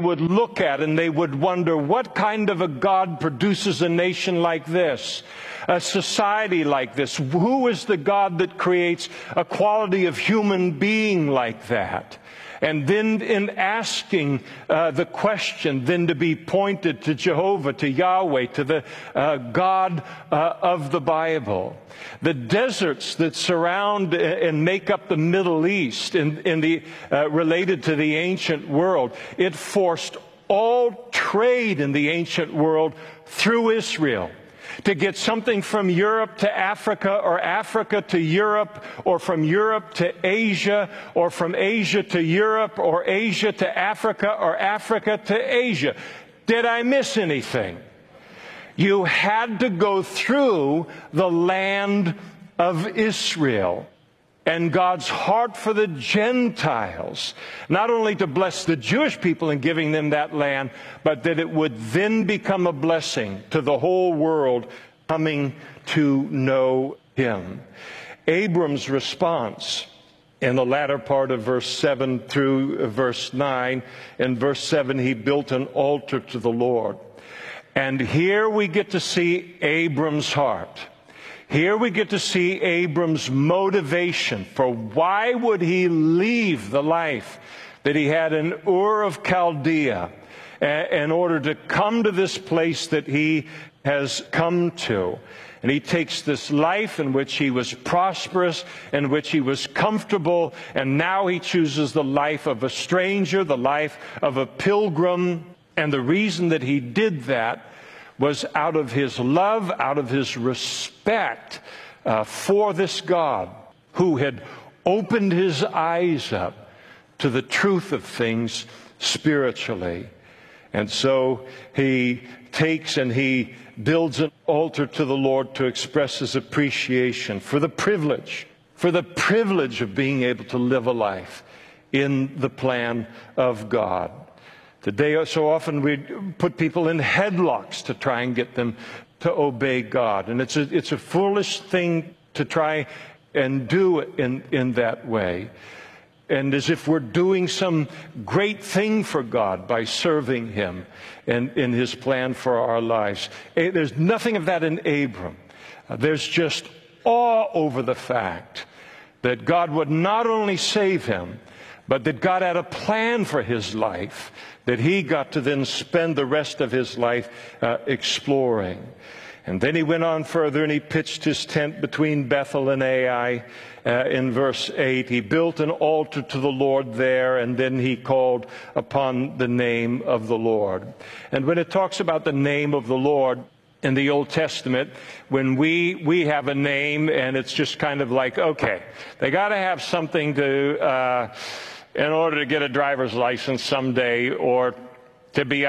would look at and they would wonder, what kind of a God produces a nation like this, a society like this? Who is the God that creates a quality of human being like that? And then in asking the question, then to be pointed to Jehovah, to Yahweh, to the God of the Bible. The deserts that surround and make up the Middle East related to the ancient world, it forced all trade in the ancient world through Israel. To get something from Europe to Africa, or Africa to Europe, or from Europe to Asia, or from Asia to Europe, or Asia to Africa, or Africa to Asia. Did I miss anything? You had to go through the land of Israel. And God's heart for the Gentiles, not only to bless the Jewish people in giving them that land, but that it would then become a blessing to the whole world coming to know Him. Abram's response in the latter part of verse 7 through verse 9, in verse 7, he built an altar to the Lord. And here we get to see Abram's heart. Here we get to see Abram's motivation for why would he leave the life that he had in Ur of Chaldea in order to come to this place that he has come to. And he takes this life in which he was prosperous, in which he was comfortable, and now he chooses the life of a stranger, the life of a pilgrim. And the reason that he did that was out of his love, out of his respect for this God who had opened his eyes up to the truth of things spiritually. And so he takes and he builds an altar to the Lord to express his appreciation for the privilege of being able to live a life in the plan of God. Today, so often we put people in headlocks to try and get them to obey God. And it's a foolish thing to try and do in that way. And as if we're doing some great thing for God by serving Him and in His plan for our lives. There's nothing of that in Abram. There's just awe over the fact that God would not only save him, but that God had a plan for his life that he got to then spend the rest of his life exploring. And then he went on further and he pitched his tent between Bethel and Ai. In verse 8, he built an altar to the Lord there, and then he called upon the name of the Lord. And when it talks about the name of the Lord in the Old Testament, when we have a name and it's just kind of like, okay, they got to have something to in order to get a driver's license someday, or to be,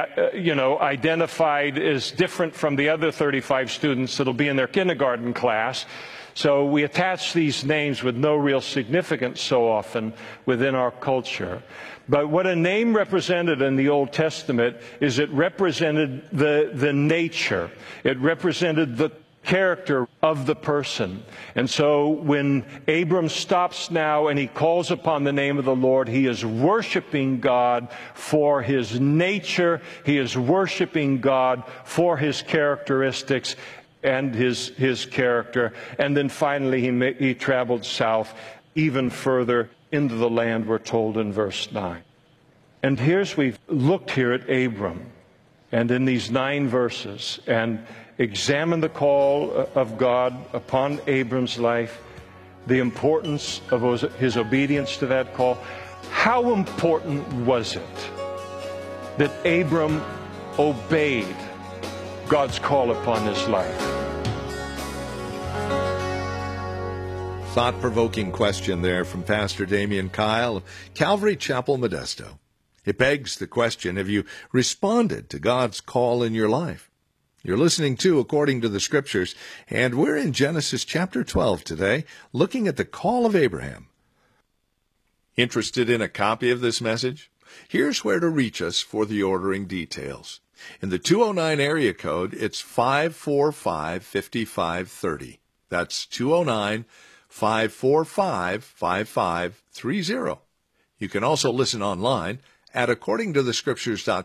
identified as different from the other 35 students that'll be in their kindergarten class. So we attach these names with no real significance so often within our culture. But what a name represented in the Old Testament is it represented the nature. It represented the character of the person. And so when Abram stops now and he calls upon the name of the Lord, he is worshiping God for his nature. He is worshiping God for his characteristics and his character. And then finally he traveled south even further into the land, we're told in verse 9. And we've looked here at Abram, and in these 9 verses, and examine the call of God upon Abram's life, the importance of his obedience to that call. How important was it that Abram obeyed God's call upon his life? Thought-provoking question there from Pastor Damian Kyle of Calvary Chapel, Modesto. It begs the question, have you responded to God's call in your life? You're listening to According to the Scriptures, and we're in Genesis chapter 12 today, looking at the call of Abraham. Interested in a copy of this message? Here's where to reach us for the ordering details. In the 209 area code, it's 545-5530. That's 209-545-5530. You can also listen online at accordingtothescriptures.com.